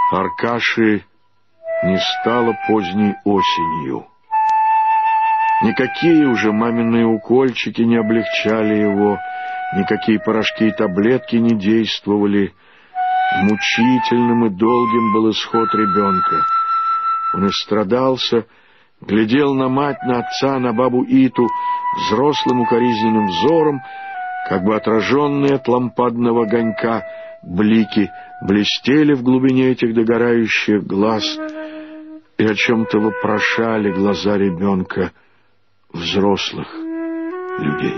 Аркаши не стало поздней осенью. Никакие уже маминые укольчики не облегчали его, никакие порошки и таблетки не действовали. Мучительным и долгим был исход ребенка. Он истрадался, глядел на мать, на отца, на бабу Иту взрослым укоризненным взором, как бы отраженные от лампадного огонька блики блестели в глубине этих догорающих глаз и о чем-то вопрошали глаза ребенка взрослых людей.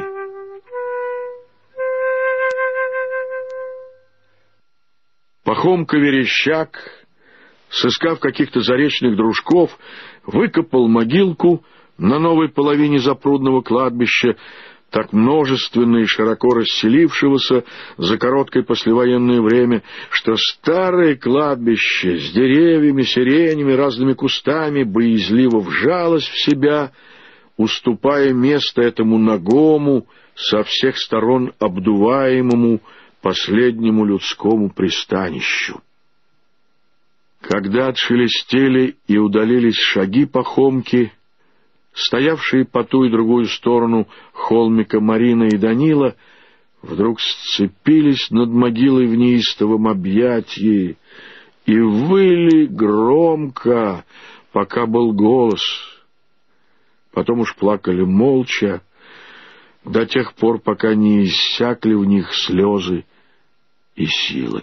Пахомка-верещак, сыскав каких-то заречных дружков, выкопал могилку на новой половине запрудного кладбища, так множественно и широко расселившегося за короткое послевоенное время, что старое кладбище с деревьями, сиренями, разными кустами боязливо вжалось в себя, уступая место этому нагому, со всех сторон обдуваемому последнему людскому пристанищу. Когда отшелестели и удалились шаги Пахомки, стоявшие по ту и другую сторону холмика Марина и Данила вдруг сцепились над могилой в неистовом объятии и выли громко, пока был голос. Потом уж плакали молча, до тех пор, пока не иссякли в них слезы и силы.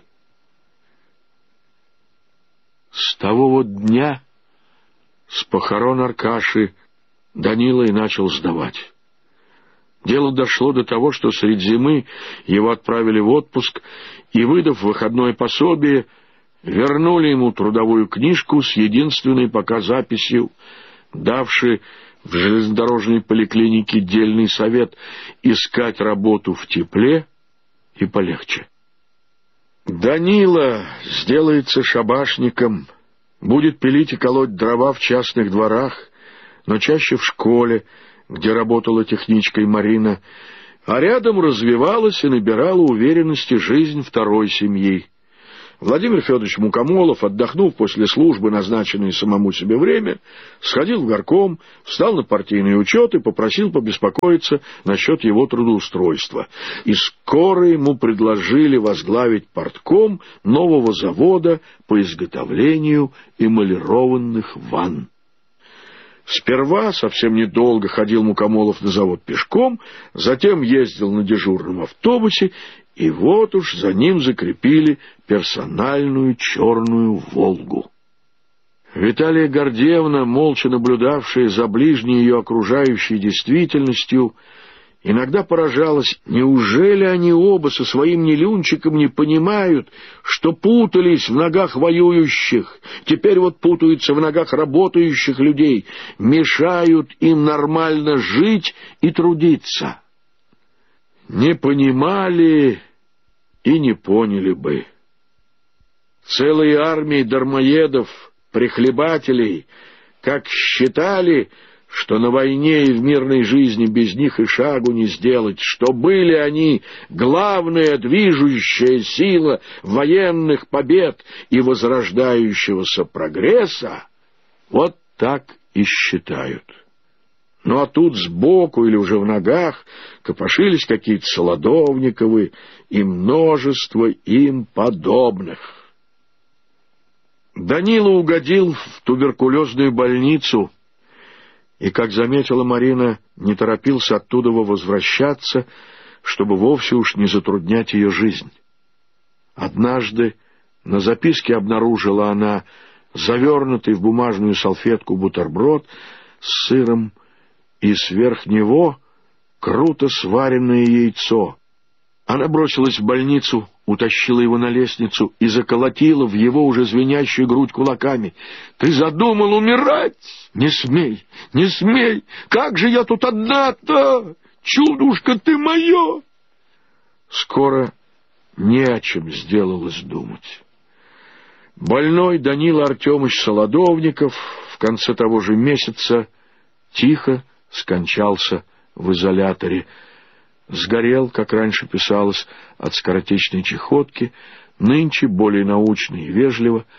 С того вот дня, с похорон Аркаши, Данила и начал сдавать. Дело дошло до того, что средь зимы его отправили в отпуск и, выдав выходное пособие, вернули ему трудовую книжку с единственной пока записью, давшей в железнодорожной поликлинике дельный совет искать работу в тепле и полегче. Данила сделается шабашником, будет пилить и колоть дрова в частных дворах, но чаще в школе, где работала техничкой Марина, а рядом развивалась и набирала уверенности жизнь второй семьи. Владимир Федорович Мукомолов, отдохнув после службы, назначенное самому себе время, сходил в горком, встал на партийный учет и попросил побеспокоиться насчет его трудоустройства. И скоро ему предложили возглавить партком нового завода по изготовлению эмалированных ванн. Сперва совсем недолго ходил Мукомолов на завод пешком, затем ездил на дежурном автобусе, и вот уж за ним закрепили персональную черную «Волгу». Виталия Гордеевна, молча наблюдавшая за ближней ее окружающей действительностью, иногда поражалась, неужели они оба со своим Нелюнчиком не понимают, что путались в ногах воюющих, теперь вот путаются в ногах работающих людей, мешают им нормально жить и трудиться. Не понимали и не поняли бы. Целые армии дармоедов, прихлебателей, как считали, что на войне и в мирной жизни без них и шагу не сделать, что были они главная движущая сила военных побед и возрождающегося прогресса, вот так и считают. Ну а тут сбоку или уже в ногах копошились какие-то Солодовниковы и множество им подобных. Данила угодил в туберкулезную больницу, и, как заметила Марина, не торопился оттуда возвращаться, чтобы вовсе уж не затруднять ее жизнь. Однажды на записке обнаружила она завернутый в бумажную салфетку бутерброд с сыром и сверх него круто сваренное яйцо. Она бросилась в больницу, утащила его на лестницу и заколотила в его уже звенящую грудь кулаками. «Ты задумал умирать? Не смей, не смей! Как же я тут одна-то? Чудушка ты мое!» Скоро не о чем сделалось думать. Больной Данила Артемыч Солодовников в конце того же месяца тихо скончался в изоляторе. Сгорел, как раньше писалось, от скоротечной чехотки, нынче более научно и вежливо,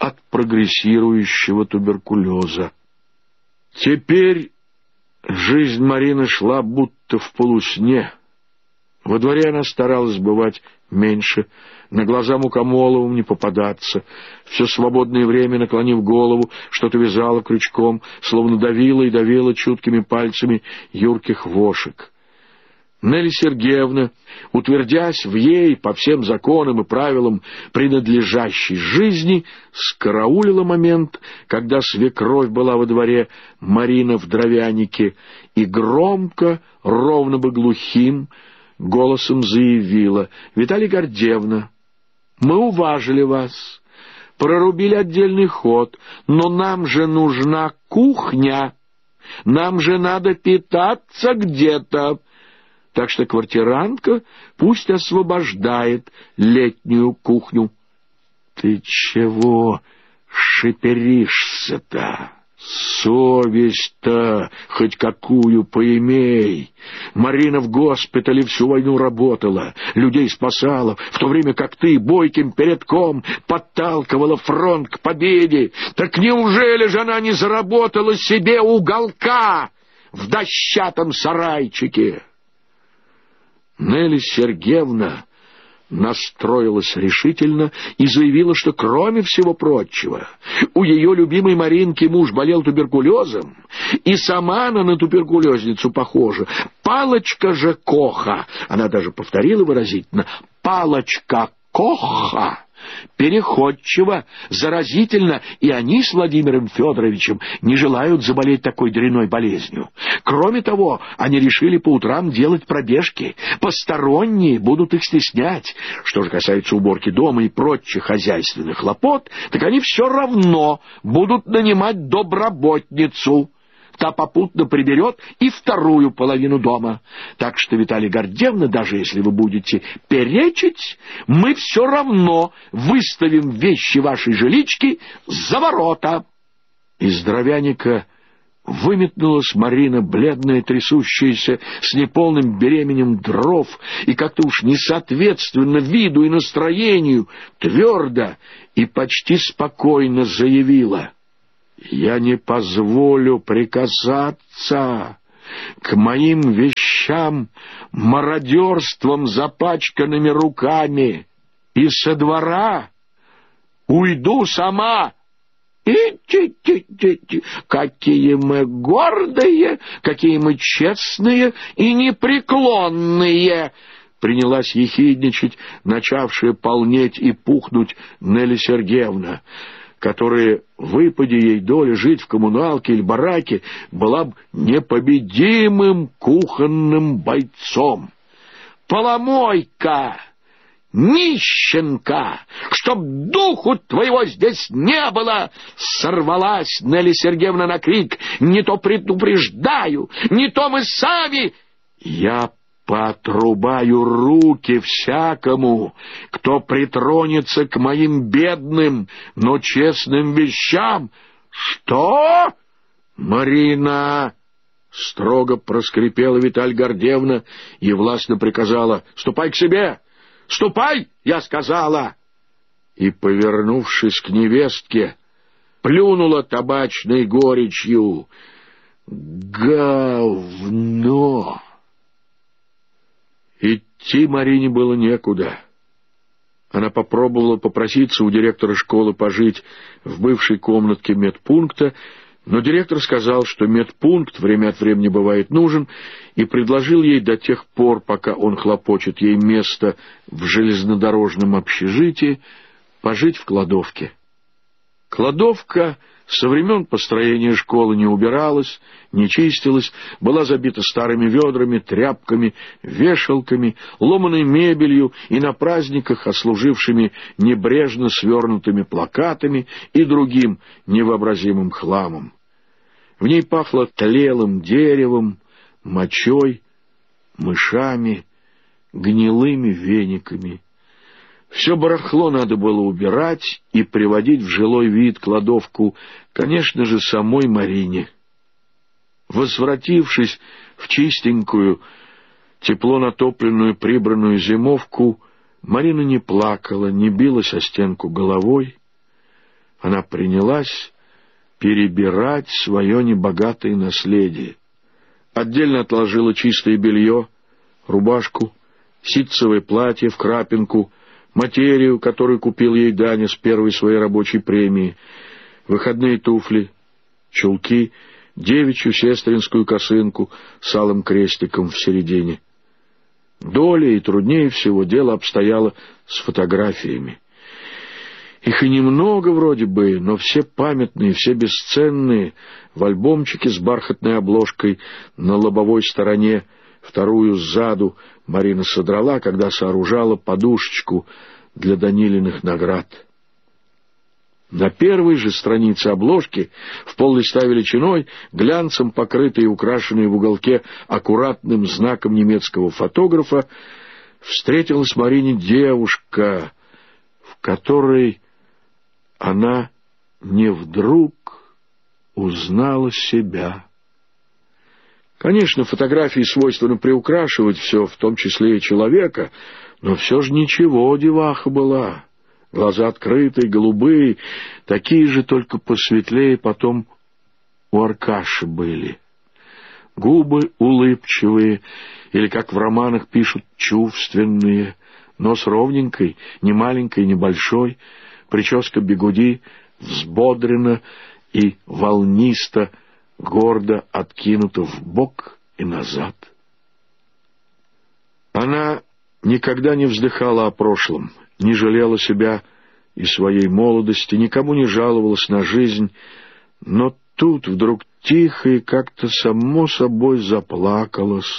от прогрессирующего туберкулеза. Теперь жизнь Марины шла будто в полусне. Во дворе она старалась бывать меньше, на глаза мукомоловым не попадаться, все свободное время, наклонив голову, что-то вязала крючком, словно давила и давила чуткими пальцами юрких вошек. Нелли Сергеевна, утвердясь в ей по всем законам и правилам принадлежащей жизни, скараулила момент, когда свекровь была во дворе, Марина в дровянике, и громко, ровно бы глухим, голосом заявила: «Виталия Гордеевна, мы уважили вас, прорубили отдельный ход, но нам же нужна кухня, нам же надо питаться где-то. Так что квартирантка пусть освобождает летнюю кухню». «Ты чего шиперишься-то? Совесть-то хоть какую поимей. Марина в госпитале всю войну работала, людей спасала, в то время как ты бойким передком подталкивала фронт к победе. Так неужели же она не заработала себе уголка в дощатом сарайчике?» Нелли Сергеевна настроилась решительно и заявила, что, кроме всего прочего, у ее любимой Маринки муж болел туберкулезом, и сама она на туберкулезницу похожа. Палочка же Коха, она даже повторила выразительно, палочка Коха, переходчиво, заразительно, и они с Владимиром Федоровичем не желают заболеть такой дрянной болезнью. Кроме того, они решили по утрам делать пробежки. Посторонние будут их стеснять. Что же касается уборки дома и прочих хозяйственных хлопот, так они все равно будут нанимать домработницу. Та попутно приберет и вторую половину дома. Так что, Виталия Гордеевна, даже если вы будете перечить, мы все равно выставим вещи вашей жилички за ворота». Из дровяника выметнулась Марина, бледная, трясущаяся, с неполным беременем дров, и как-то уж несоответственно виду и настроению, твердо и почти спокойно заявила: «Я не позволю прикасаться к моим вещам мародерством запачканными руками, и со двора уйду сама». И какие мы гордые, какие мы честные и непреклонные! Принялась ехидничать, начавшая полнеть и пухнуть Нелли Сергеевна, которая, выпади ей доля жить в коммуналке или бараке, была бы непобедимым кухонным бойцом. «Поломойка! Нищенка! Чтоб духу твоего здесь не было!» Сорвалась Нелли Сергеевна на крик. «Не то предупреждаю, не то мы сами!» «Я поотрубаю руки всякому, кто притронется к моим бедным, но честным вещам». «Что? Марина!» — строго проскрипела Виталия Гордеевна и властно приказала: «Ступай к себе! Ступай, я сказала!» И, повернувшись к невестке, плюнула табачной горечью: «Говно!» Идти Марине было некуда. Она попробовала попроситься у директора школы пожить в бывшей комнатке медпункта, но директор сказал, что медпункт время от времени бывает нужен, и предложил ей до тех пор, пока он хлопочет ей место в железнодорожном общежитии, пожить в кладовке. Кладовка со времен построения школы не убиралась, не чистилась, была забита старыми ведрами, тряпками, вешалками, ломаной мебелью и на праздниках ослужившими небрежно свернутыми плакатами и другим невообразимым хламом. В ней пахло тлелым деревом, мочой, мышами, гнилыми вениками. Все барахло надо было убирать и приводить в жилой вид кладовку, конечно же, самой Марине. Возвратившись в чистенькую, тепло натопленную, прибранную зимовку, Марина не плакала, не билась о стенку головой. она принялась перебирать свое небогатое наследие. Отдельно отложила чистое белье, рубашку, ситцевое платье в крапинку, материю, которую купил ей Даня с первой своей рабочей премии, выходные туфли, чулки, девичью сестринскую косынку с алым крестиком в середине. Долей и труднее всего дело обстояло с фотографиями. Их и немного вроде бы, но все памятные, все бесценные, в альбомчике с бархатной обложкой на лобовой стороне, вторую сзаду Марина содрала, когда сооружала подушечку для Данилиных наград. На первой же странице обложки, в пол-листа величиной, глянцем покрытые и украшенные в уголке аккуратным знаком немецкого фотографа, встретилась Марине девушка, в которой она не вдруг узнала себя. Конечно, фотографии свойственно приукрашивать все, в том числе и человека, но все же ничего деваха была. Глаза открытые, голубые, такие же, только посветлее потом у Аркаши были. Губы улыбчивые, или, как в романах пишут, чувственные, нос ровненький, не маленький, не большой, прическа бигуди взбодрена и волнисто, гордо откинута вбок и назад. Она никогда не вздыхала о прошлом, не жалела себя и своей молодости, никому не жаловалась на жизнь, но тут вдруг тихо и как-то само собой заплакалась.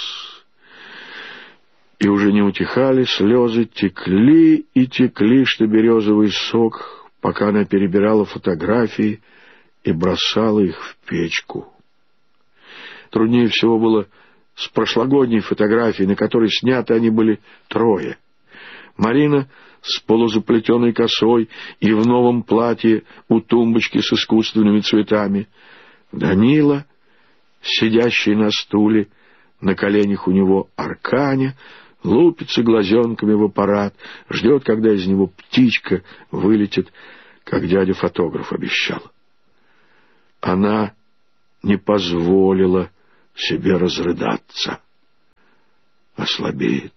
И уже не утихали слезы, текли и текли, что березовый сок, пока она перебирала фотографии и бросала их в печку. Труднее всего было с прошлогодней фотографией, на которой сняты они были трое. Марина с полузаплетенной косой и в новом платье у тумбочки с искусственными цветами. Данила, сидящий на стуле, на коленях у него Арканя, лупится глазенками в аппарат, ждет, когда из него птичка вылетит, как дядя-фотограф обещал. Она не позволила себе разрыдаться. Ослабеет.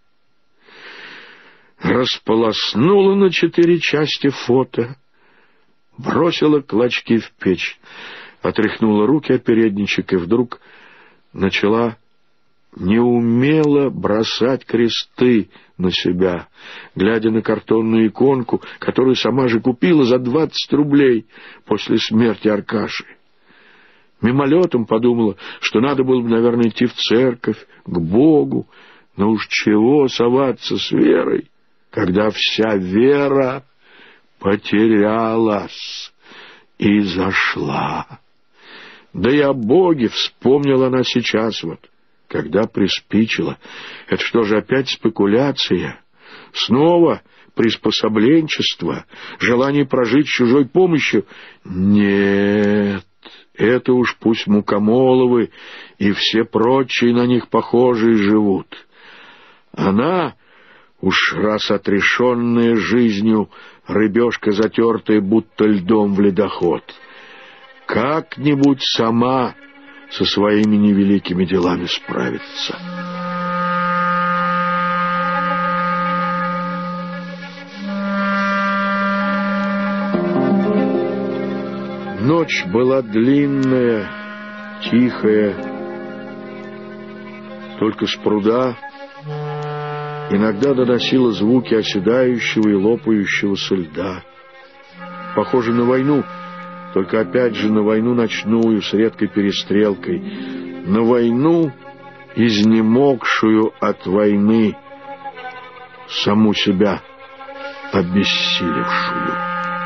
Располоснула на 4 части фото, бросила клочки в печь, отряхнула руки от передничек и вдруг начала неумело бросать кресты на себя, глядя на картонную иконку, которую сама же купила за 20 рублей после смерти Аркаши. Мимолетом подумала, что надо было бы, наверное, идти в церковь, к Богу, но уж чего соваться с верой, когда вся вера потерялась и зашла. Да и о Боге вспомнила она сейчас вот, когда приспичила. Это что же, опять спекуляция? Снова приспособленчество? Желание прожить чужой помощью? Нет, это уж пусть Мукомоловы и все прочие на них похожие живут. Она, уж раз отрешенная жизнью, рыбешка затертая, будто льдом в ледоход, как-нибудь сама со своими невеликими делами справится. Ночь была длинная, тихая, только с пруда иногда доносила звуки оседающего и лопающегося льда. Похоже на войну, только опять же на войну ночную с редкой перестрелкой, на войну, изнемогшую от войны, саму себя обессилевшую.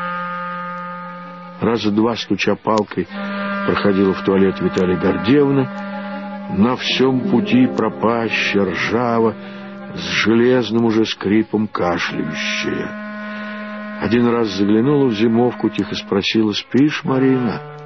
Раза два, стуча палкой, проходила в туалет Виталия Гордеевна, на всем пути пропащая, ржава, с железным уже скрипом кашляющая. Один раз заглянула в зимовку, тихо спросила: «Спишь, Марина?»